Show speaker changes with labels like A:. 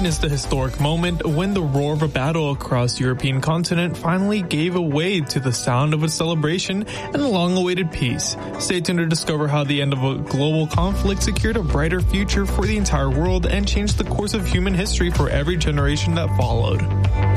A: witnessed the historic moment when the roar of a battle across the European continent finally gave way to the sound of a celebration and a long-awaited peace. Stay tuned to discover how the end of a global conflict secured a brighter future for the entire world and changed the course of human history for every generation that followed.